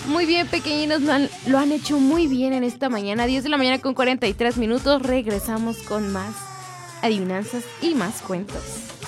Muy bien, pequeñinos, lo han hecho muy bien en esta mañana. 10 de la mañana con 43 minutos. Regresamos con más adivinanzas y más cuentos.